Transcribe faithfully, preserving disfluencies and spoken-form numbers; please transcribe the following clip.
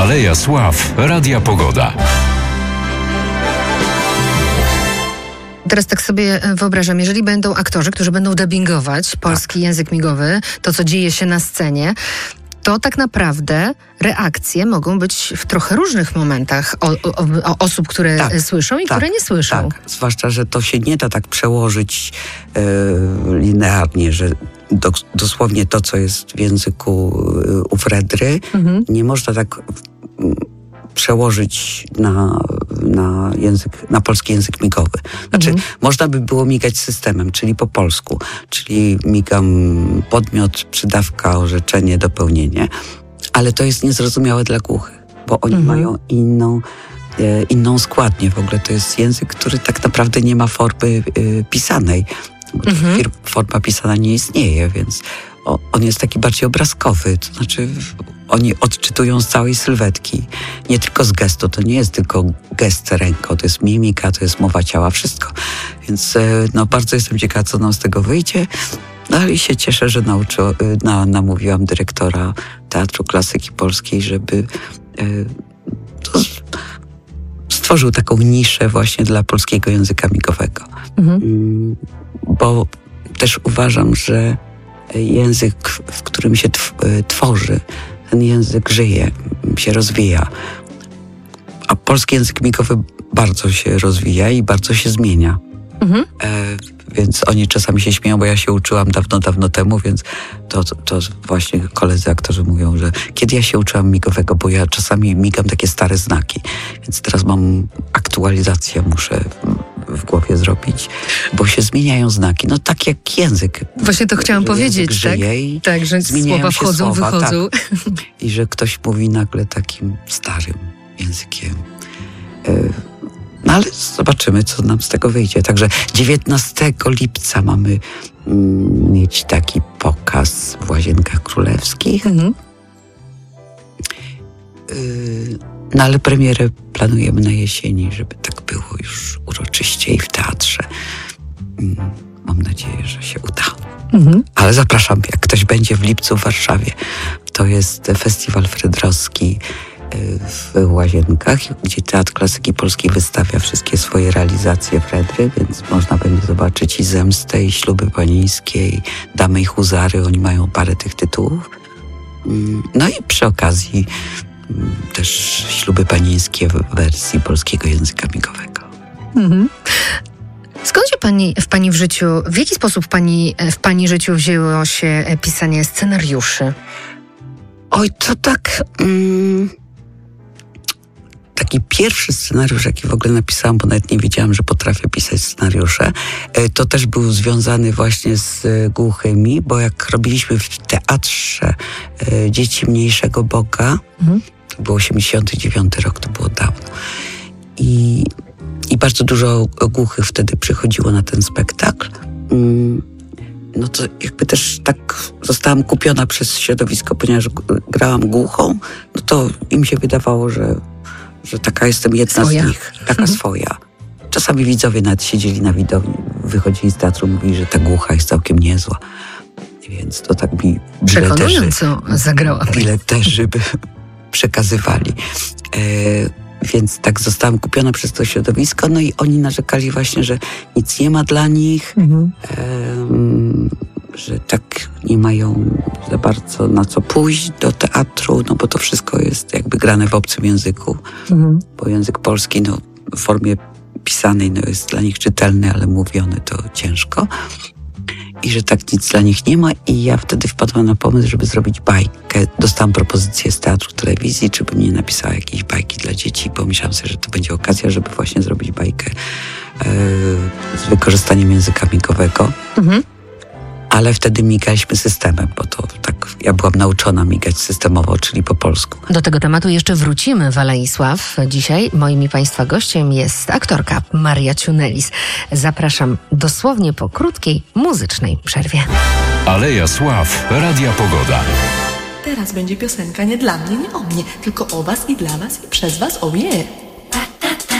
Aleja Sław, Radia Pogoda. Teraz tak sobie wyobrażam, jeżeli będą aktorzy, którzy będą dubbingować polski tak. język migowy, to co dzieje się na scenie, to tak naprawdę reakcje mogą być w trochę różnych momentach o, o, o osób, które tak, słyszą i tak, które nie słyszą. Tak, zwłaszcza, że to się nie da tak przełożyć yy, linearnie, że do, dosłownie to, co jest w języku yy, u Fredry, mhm. nie można tak yy, przełożyć na, na język, na polski język migowy. Znaczy, mhm. można by było migać systemem, czyli po polsku, czyli migam podmiot, przydawka, orzeczenie, dopełnienie, ale to jest niezrozumiałe dla głuchych, bo oni mhm. mają inną, e, inną składnię. W ogóle to jest język, który tak naprawdę nie ma formy e, pisanej, bo mhm. forma pisana nie istnieje, więc o, on jest taki bardziej obrazkowy, to znaczy oni odczytują z całej sylwetki, nie tylko z gestu, to nie jest tylko gest ręką, to jest mimika, to jest mowa ciała, wszystko. Więc no, bardzo jestem ciekawa, co nam z tego wyjdzie. No i się cieszę, że nauczy, na, namówiłam dyrektora Teatru Klasyki Polskiej, żeby y, to stworzył taką niszę właśnie dla polskiego języka migowego. Mhm. Y, bo też uważam, że język, w którym się tworzy, ten język żyje, się rozwija. A polski język migowy bardzo się rozwija i bardzo się zmienia. Mhm. E, więc oni czasami się śmieją, bo ja się uczyłam dawno, dawno temu, więc to, to właśnie koledzy aktorzy mówią, że kiedy ja się uczyłam migowego, bo ja czasami migam takie stare znaki, więc teraz mam aktualizację, muszę w głowie zrobić, bo się zmieniają znaki. No tak jak język. Właśnie to chciałam powiedzieć, tak? I tak, że słowa wchodzą, słowa, wychodzą. Tak. I że ktoś mówi nagle takim starym językiem. No ale zobaczymy, co nam z tego wyjdzie. Także dziewiętnastego lipca mamy mm, mieć taki pokaz w Łazienkach Królewskich. Mhm. Y- No ale premierę planujemy na jesieni, żeby tak było już uroczyście i w teatrze. Mam nadzieję, że się uda. Mhm. Ale zapraszam, jak ktoś będzie w lipcu w Warszawie. To jest festiwal fredrowski w Łazienkach, gdzie Teatr Klasyki Polskiej wystawia wszystkie swoje realizacje Fredry, więc można będzie zobaczyć i Zemstę, i Śluby Panieńskie, i Damy i Huzary. Oni mają parę tych tytułów. No i przy okazji też Śluby Panieńskie w wersji polskiego języka migowego. Mhm. Skąd się pani, w pani w życiu, w jaki sposób pani, w pani życiu wzięło się pisanie scenariuszy? Oj, to tak... Mm, taki pierwszy scenariusz, jaki w ogóle napisałam, bo nawet nie wiedziałam, że potrafię pisać scenariusze, to też był związany właśnie z głuchymi, bo jak robiliśmy w teatrze Dzieci Mniejszego Boga, mhm. to był osiemdziesiąty dziewiąty rok, to było dawno. I, i bardzo dużo głuchych wtedy przychodziło na ten spektakl. No to jakby też tak zostałam kupiona przez środowisko, ponieważ grałam głuchą, no to im się wydawało, że, że taka jestem jedna swoja. z nich, taka mhm. swoja. Czasami widzowie nawet siedzieli na widowni, wychodzili z teatru, mówili, że ta głucha jest całkiem niezła. Więc to tak mi przekonująco zagrała. Bileterzy by przekazywali. E, więc tak zostałam kupiona przez to środowisko, no i oni narzekali właśnie, że nic nie ma dla nich, mhm. e, że tak nie mają za bardzo na co pójść do teatru, no bo to wszystko jest jakby grane w obcym języku, mhm. bo język polski no, w formie pisanej no, jest dla nich czytelny, ale mówiony to ciężko. I że tak nic dla nich nie ma i ja wtedy wpadłam na pomysł, żeby zrobić bajkę. Dostałam propozycję z teatru telewizji, czy bym nie napisała jakiejś bajki dla dzieci, bo myślałam sobie, że to będzie okazja, żeby właśnie zrobić bajkę e, z wykorzystaniem języka migowego. Mhm. Ale wtedy migaliśmy systemem, bo to tak, ja byłam nauczona migać systemowo, czyli po polsku. Do tego tematu jeszcze wrócimy w Alei Sław. Dzisiaj moim i Państwa gościem jest aktorka Maria Ciunelis. Zapraszam dosłownie po krótkiej muzycznej przerwie. Aleja Sław, Radia Pogoda. Teraz będzie piosenka nie dla mnie, nie o mnie, tylko o was i dla was i przez was, o je.